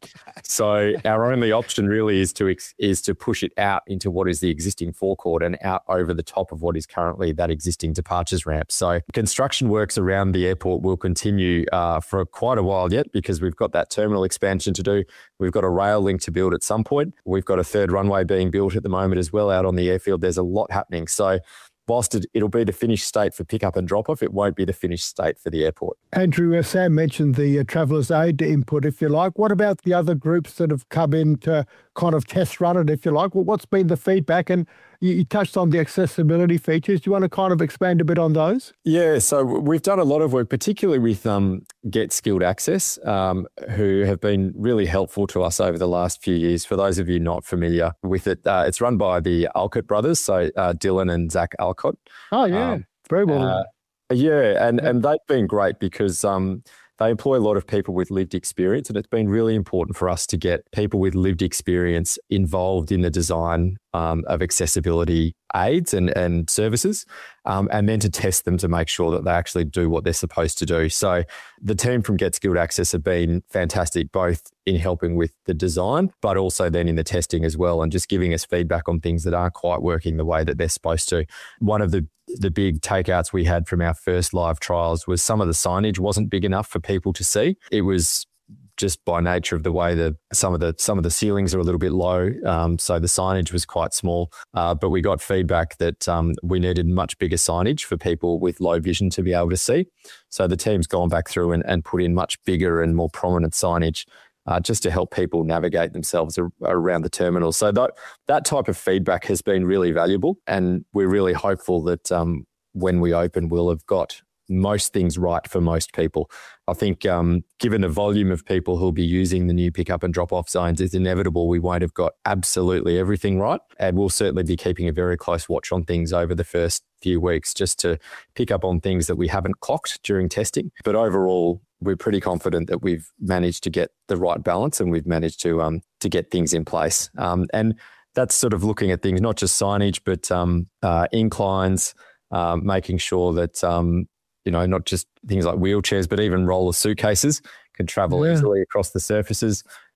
so our only option really is to ex- is to push it out into what is the existing forecourt and out over the top of what is currently that existing departures ramp. So, construction works around the airport will continue uh, for quite a while yet because we've got that terminal expansion to do. We've got a rail link to build at some point. We've got a third runway being built at the moment as well out on the airfield. There's a lot happening. So, whilst it, it'll be the finished state for pick-up and drop-off, it won't be the finished state for the airport. Andrew, uh, Sam mentioned the uh, Traveller's Aid input, if you like. What about the other groups that have come in to kind of test run it, if you like? Well, what's been the feedback? And you, you touched on the accessibility features. Do you want to kind of expand a bit on those? Yeah, so we've done a lot of work, particularly with um, Get Skilled Access, um, who have been really helpful to us over the last few years. For those of you not familiar with it, uh, it's run by the Alcott brothers, so uh, Dylan and Zach Alcott. Oh, yeah, um, very well. Uh, yeah, and, yeah. and they've been great because um, they employ a lot of people with lived experience, and it's been really important for us to get people with lived experience involved in the design um, of accessibility aids and, and services, um, and then to test them to make sure that they actually do what they're supposed to do. So the team from Get Skilled Access have been fantastic, both in helping with the design, but also then in the testing as well, and just giving us feedback on things that aren't quite working the way that they're supposed to. One of the the big takeouts we had from our first live trials was some of the signage wasn't big enough for people to see. It was just by nature of the way that some of the some of the ceilings are a little bit low, um, so the signage was quite small. Uh, but we got feedback that um, we needed much bigger signage for people with low vision to be able to see. So the team's gone back through and, and put in much bigger and more prominent signage uh, just to help people navigate themselves ar- around the terminal. So that that type of feedback has been really valuable, and we're really hopeful that um, when we open, we'll have got most things right for most people. I think um, given the volume of people who'll be using the new pick-up and drop-off zones, it's inevitable we won't have got absolutely everything right. And we'll certainly be keeping a very close watch on things over the first few weeks just to pick up on things that we haven't clocked during testing. But overall, we're pretty confident that we've managed to get the right balance and we've managed to um, to get things in place. Um, and that's sort of looking at things, not just signage, but um, uh, inclines, uh, making sure that um, you know, not just things like wheelchairs, but even roller suitcases can travel yeah. easily across the surfaces.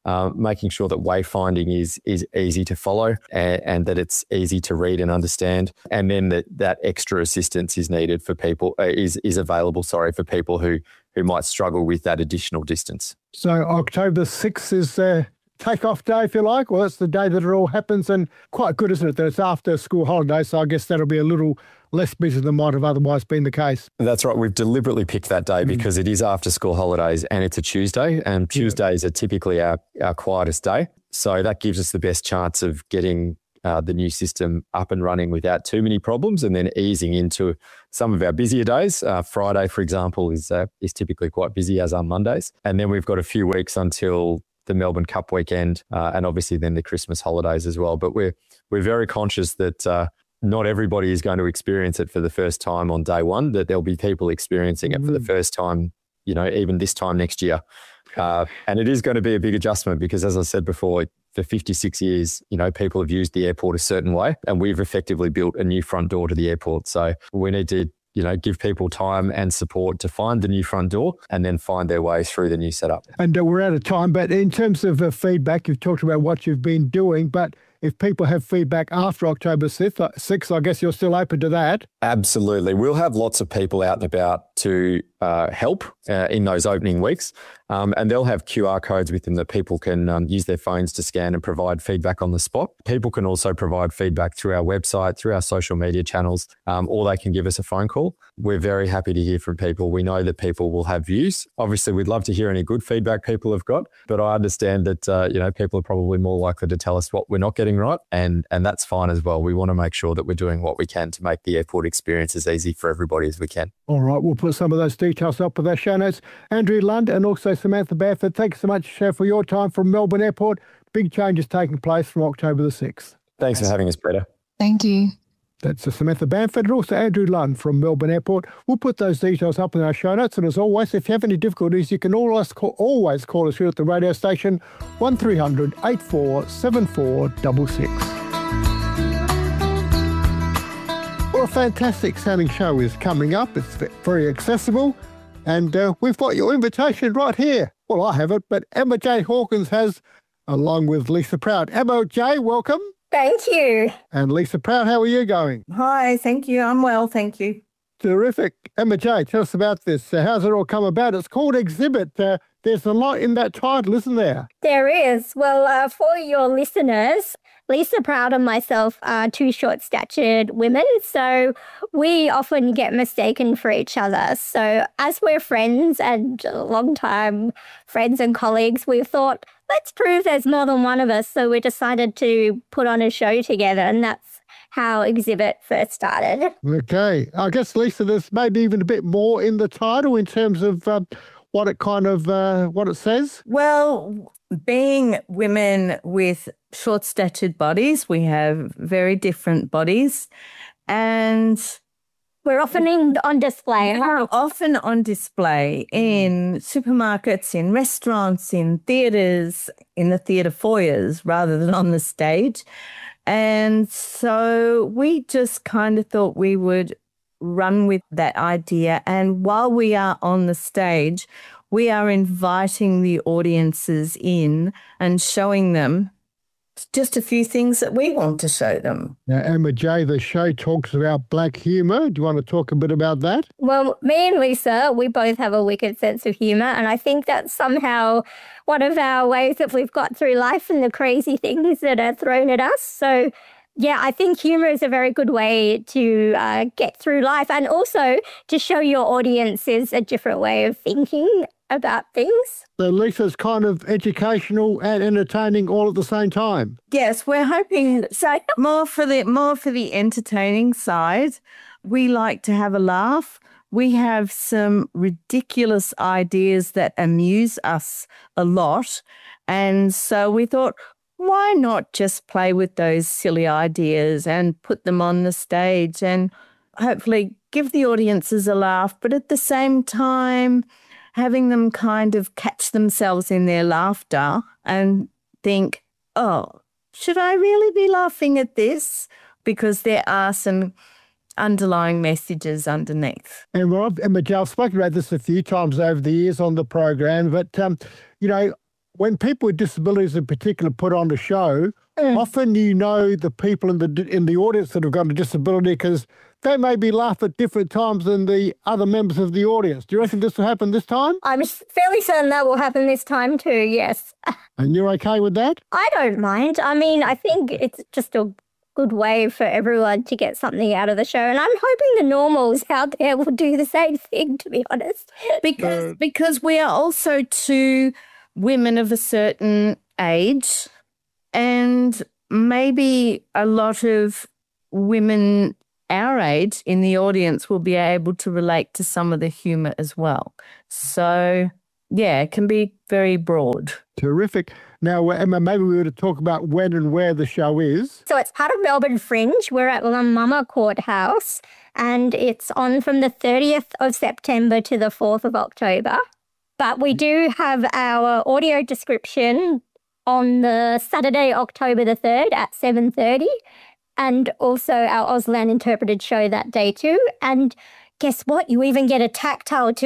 uh, making sure that wayfinding is is easy to follow and, and that it's easy to read and understand, and then that that extra assistance is needed for people uh, is is available. Sorry, for people who who might struggle with that additional distance. So October sixth is uh, take-off day, if you like. Well, that's the day that it all happens, and quite good, isn't it, that it's after school holidays, so I guess that'll be a little less busy than might have otherwise been the case. That's right. We've deliberately picked that day mm. because it is after school holidays and it's a Tuesday, and Tuesdays yeah. are typically our, our quietest day. So that gives us the best chance of getting uh, the new system up and running without too many problems, and then easing into some of our busier days. Uh, Friday, for example, is uh, is typically quite busy, as are Mondays. And then we've got a few weeks until the Melbourne Cup weekend, uh, and obviously then the Christmas holidays as well. But we're we're very conscious that uh, not everybody is going to experience it for the first time on day one, that there'll be people experiencing it mm. for the first time, you know, even this time next year. Uh, and it is going to be a big adjustment because, as I said before, for fifty-six years, you know, people have used the airport a certain way, and we've effectively built a new front door to the airport. So we need to, you know, give people time and support to find the new front door and then find their way through the new setup. And uh, we're out of time, but in terms of uh, feedback, you've talked about what you've been doing, but if people have feedback after October sixth, I guess you're still open to that. Absolutely. We'll have lots of people out and about to uh, help uh, in those opening weeks. Um, and they'll have Q R codes with them that people can um, use their phones to scan and provide feedback on the spot. People can also provide feedback through our website, through our social media channels, um, or they can give us a phone call. We're very happy to hear from people. We know that people will have views. Obviously, we'd love to hear any good feedback people have got, but I understand that, uh, you know, people are probably more likely to tell us what we're not getting right, and, and that's fine as well. We want to make sure that we're doing what we can to make the airport experience as easy for everybody as we can. All right, we'll put some of those details up with our show notes. Andrew Lund and also Samantha Bamford, thanks so much uh, for your time from Melbourne Airport. Big changes taking place from October the sixth. Thanks for having us, Peter. Thank you. That's Samantha Bamford and also Andrew Lund from Melbourne Airport. We'll put those details up in our show notes. And as always, if you have any difficulties, you can always call, always call us here at the radio station, one three hundred, eight four seven four six six. Well, a fantastic sounding show is coming up. It's very accessible. And uh, we've got your invitation right here. Well, I have it, but Emma J. Hawkins has, along with Lisa Prout. Emma J., welcome. Thank you. And Lisa Prout, how are you going? Hi, thank you. I'm well, thank you. Terrific. Emma J., tell us about this. Uh, how's it all come about? It's called Exhibit. Uh, there's a lot in that title, isn't there? There is. Well, uh, for your listeners, Lisa Prout and myself are two short-statured women, so we often get mistaken for each other. So as we're friends and long-time friends and colleagues, we thought, let's prove there's more than one of us. So we decided to put on a show together, and that's how Exhibit first started. Okay. I guess, Lisa, there's maybe even a bit more in the title in terms of uh, what it kind of, uh, what it says? Well, being women with short-statured bodies, we have very different bodies, and we're often in, on display. We're often on display in supermarkets, in restaurants, in theatres, in the theatre foyers rather than on the stage. And so we just kind of thought we would run with that idea. And while we are on the stage, we are inviting the audiences in and showing them just a few things that we want to show them. Now, Emma J., the show talks about black humour. Do you want to talk a bit about that? Well, me and Lisa, we both have a wicked sense of humour, and I think that's somehow one of our ways that we've got through life and the crazy things that are thrown at us. So, yeah, I think humour is a very good way to uh, get through life, and also to show your audiences a different way of thinking about things. So Lisa's kind of educational and entertaining all at the same time. Yes, we're hoping so more for the more for the entertaining side. We like to have a laugh. We have some ridiculous ideas that amuse us a lot. And so we thought, why not just play with those silly ideas and put them on the stage and hopefully give the audiences a laugh, but at the same time having them kind of catch themselves in their laughter and think, oh, should I really be laughing at this? Because there are some underlying messages underneath. And well, Emma J., I've spoken about this a few times over the years on the program, but, um, you know, when people with disabilities in particular put on the show, mm. often you know the people in the in the audience that have got a disability because they may be laugh at different times than the other members of the audience. Do you reckon this will happen this time? I'm fairly certain that will happen this time too, yes. And you're okay with that? I don't mind. I mean, I think it's just a good way for everyone to get something out of the show. And I'm hoping the normals out there will do the same thing, to be honest. Because, uh, because we are also two women of a certain age, and maybe a lot of women our age in the audience will be able to relate to some of the humour as well. So, yeah, it can be very broad. Terrific. Now, Emma, maybe we were to talk about when and where the show is. So it's part of Melbourne Fringe. We're at Mama Courthouse, and it's on from the thirtieth of September to the fourth of October. But we do have our audio description on the Saturday, October the third at seven thirty. And also our Auslan interpreted show that day too. And guess what? You even get a tactile